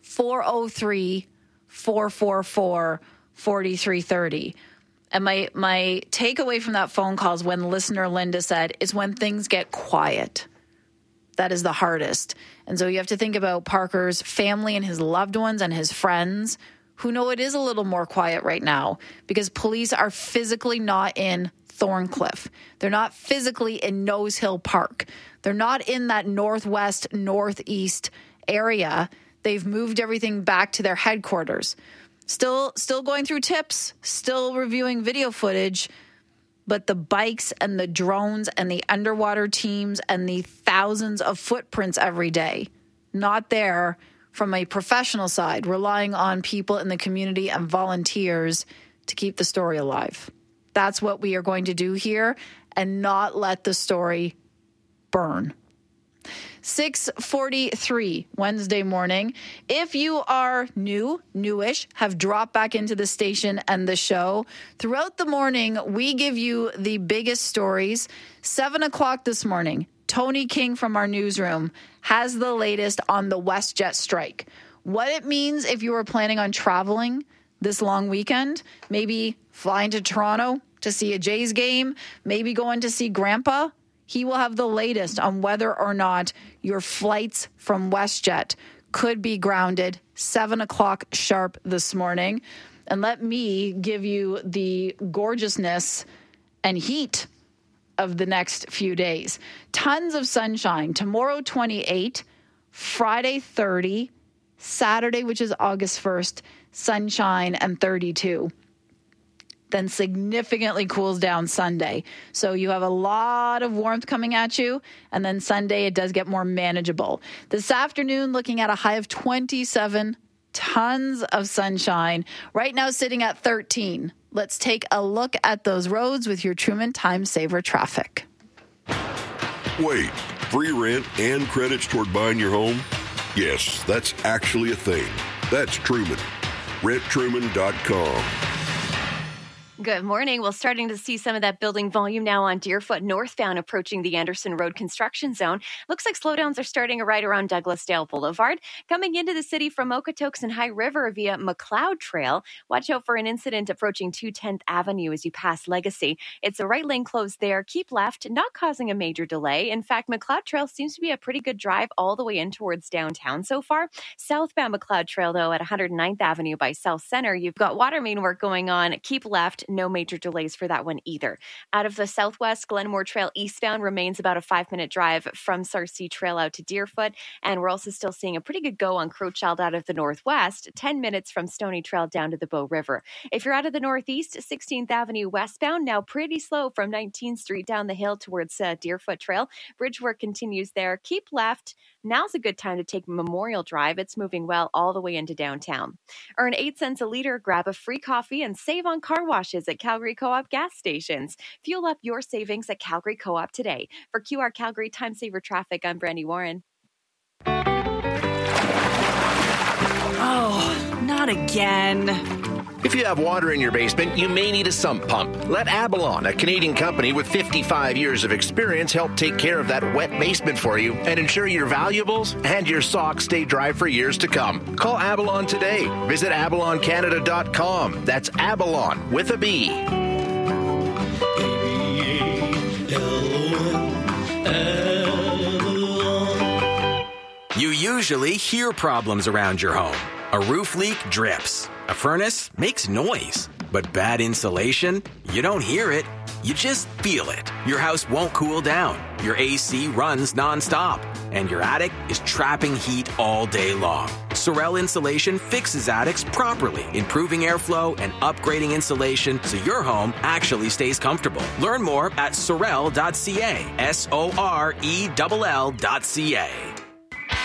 403-444-4330. And my takeaway from that phone call is when listener Linda said, is when things get quiet. That is the hardest. And so you have to think about Parker's family and his loved ones and his friends who know it is a little more quiet right now because police are physically not in Thorncliffe. They're not physically in Nose Hill Park. They're not in that northwest, northeast area. They've moved everything back to their headquarters. Still going through tips, still reviewing video footage, but the bikes and the drones and the underwater teams and the thousands of footprints every day, not there from a professional side, relying on people in the community and volunteers to keep the story alive. That's what we are going to do here and not let the story burn. 6:43 Wednesday morning. If you are newish, have dropped back into the station and the show, throughout the morning, we give you the biggest stories. 7 o'clock this morning, Tony King from our newsroom has the latest on the WestJet strike. What it means if you are planning on traveling this long weekend, maybe flying to Toronto to see a Jays game, maybe going to see Grandpa. He will have the latest on whether or not your flights from WestJet could be grounded 7 o'clock sharp this morning. And let me give you the gorgeousness and heat of the next few days. Tons of sunshine. Tomorrow, 28. Friday, 30. Saturday, which is August 1st, sunshine and 32. Then significantly cools down Sunday. So you have a lot of warmth coming at you. And then Sunday, it does get more manageable. This afternoon, looking at a high of 27, tons of sunshine. Right now, sitting at 13. Let's take a look at those roads with your Truman Time Saver traffic. Wait, free rent and credits toward buying your home? Yes, that's actually a thing. That's Truman. RentTruman.com. Good morning. Well, starting to see some of that building volume now on Deerfoot northbound approaching the Anderson Road construction zone. Looks like slowdowns are starting right around Douglasdale Boulevard. Coming into the city from Okotoks and High River via McLeod Trail. Watch out for an incident approaching 210th Avenue as you pass Legacy. It's a right lane closed there. Keep left, not causing a major delay. In fact, McLeod Trail seems to be a pretty good drive all the way in towards downtown so far. Southbound McLeod Trail, though, at 109th Avenue by South Center, you've got water main work going on. Keep left. No major delays for that one either. Out of the southwest, Glenmore Trail eastbound remains about a 5-minute drive from Sarcee Trail out to Deerfoot. And we're also still seeing a pretty good go on Crowchild out of the northwest, 10 minutes from Stony Trail down to the Bow River. If you're out of the northeast, 16th Avenue westbound, now pretty slow from 19th Street down the hill towards Deerfoot Trail. Bridge work continues there. Keep left. Now's a good time to take Memorial Drive. It's moving well all the way into downtown. Earn 8 cents a liter, grab a free coffee, and save on car washes at Calgary Co-op gas stations. Fuel up your savings at Calgary Co-op today. For QR Calgary Time Saver Traffic, I'm Brandy Warren. Oh, not again. If you have water in your basement, you may need a sump pump. Let Abalon, a Canadian company with 55 years of experience, help take care of that wet basement for you and ensure your valuables and your socks stay dry for years to come. Call Abalon today. Visit AbalonCanada.com. That's Abalon with a B. You usually hear problems around your home. A roof leak drips. A furnace makes noise. But bad insulation? You don't hear it. You just feel it. Your house won't cool down. Your AC runs nonstop. And your attic is trapping heat all day long. Sorel Insulation fixes attics properly, improving airflow and upgrading insulation so your home actually stays comfortable. Learn more at sorel.ca. SORELL.ca.